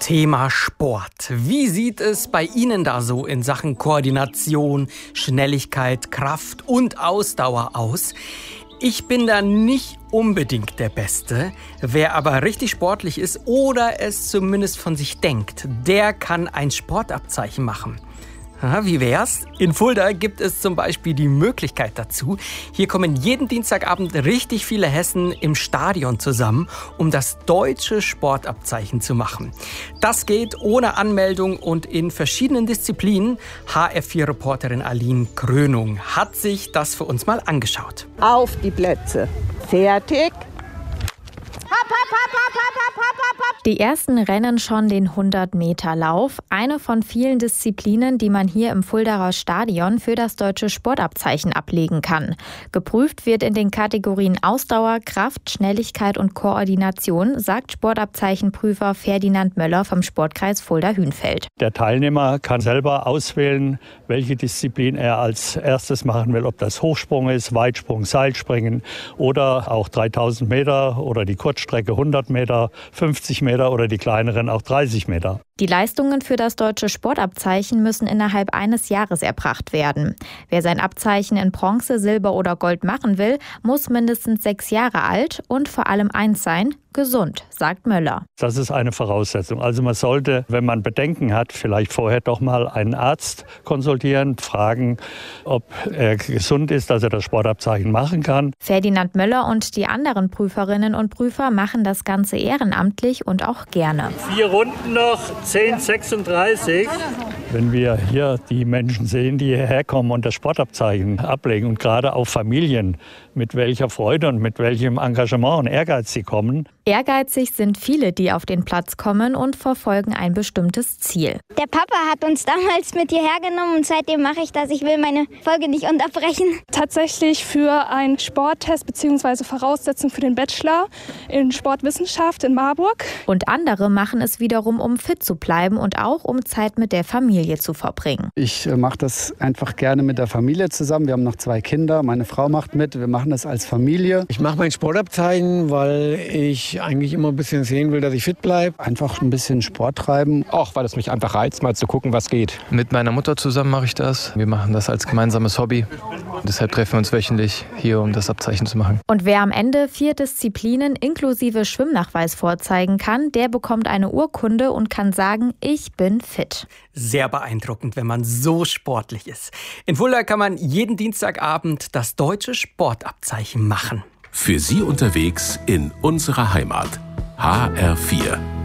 Thema Sport. Wie sieht es bei Ihnen da so in Sachen Koordination, Schnelligkeit, Kraft und Ausdauer aus? Ich bin da nicht unbedingt der Beste. Wer aber richtig sportlich ist oder es zumindest von sich denkt, der kann ein Sportabzeichen machen. Wie wär's? In Fulda gibt es zum Beispiel die Möglichkeit dazu. Hier kommen jeden Dienstagabend richtig viele Hessen im Stadion zusammen, um das deutsche Sportabzeichen zu machen. Das geht ohne Anmeldung und in verschiedenen Disziplinen. HR4-Reporterin Aline Krönung hat sich das für uns mal angeschaut. Auf die Plätze. Fertig. Die ersten rennen schon den 100-Meter-Lauf, eine von vielen Disziplinen, die man hier im Fuldaer Stadion für das deutsche Sportabzeichen ablegen kann. Geprüft wird in den Kategorien Ausdauer, Kraft, Schnelligkeit und Koordination, sagt Sportabzeichenprüfer Ferdinand Möller vom Sportkreis Fulda-Hünfeld. Der Teilnehmer kann selber auswählen, welche Disziplin er als erstes machen will, ob das Hochsprung ist, Weitsprung, Seilspringen oder auch 3000 Meter oder die Kurzstrecke 100 Meter, 50 Meter oder die kleineren auch 30 Meter. Die Leistungen für das deutsche Sportabzeichen müssen innerhalb eines Jahres erbracht werden. Wer sein Abzeichen in Bronze, Silber oder Gold machen will, muss mindestens 6 Jahre alt und vor allem eins sein: gesund, sagt Möller. Das ist eine Voraussetzung. Also man sollte, wenn man Bedenken hat, vielleicht vorher doch mal einen Arzt konsultieren, fragen, ob er gesund ist, dass er das Sportabzeichen machen kann. Ferdinand Möller und die anderen Prüferinnen und Prüfer machen das Ganze ehrenamtlich und auch gerne. 4 Runden noch, 10:36. Wenn wir hier die Menschen sehen, die hierher kommen und das Sportabzeichen ablegen und gerade auch Familien, mit welcher Freude und mit welchem Engagement und Ehrgeiz sie kommen. Ehrgeizig sind viele, die auf den Platz kommen und verfolgen ein bestimmtes Ziel. Der Papa hat uns damals mit hierher genommen und seitdem mache ich das. Ich will meine Folge nicht unterbrechen. Tatsächlich für einen Sporttest bzw. Voraussetzung für den Bachelor in Sportwissenschaft in Marburg. Und andere machen es wiederum, um fit zu bleiben und auch um Zeit mit der Familie zu verbringen. Ich mache das einfach gerne mit der Familie zusammen. Wir haben noch 2 Kinder, meine Frau macht mit. Wir machen das als Familie. Ich mache mein Sportabzeichen, weil ich eigentlich immer ein bisschen sehen will, dass ich fit bleibe. Einfach ein bisschen Sport treiben. Auch weil es mich einfach reizt, mal zu gucken, was geht. Mit meiner Mutter zusammen mache ich das. Wir machen das als gemeinsames Hobby. Deshalb treffen wir uns wöchentlich hier, um das Abzeichen zu machen. Und wer am Ende 4 Disziplinen inklusive Schwimmnachweis vorzeigen kann, der bekommt eine Urkunde und kann sagen: Ich bin fit. Sehr beeindruckend, wenn man so sportlich ist. In Fulda kann man jeden Dienstagabend das deutsche Sportabzeichen machen. Für Sie unterwegs in unserer Heimat. HR4.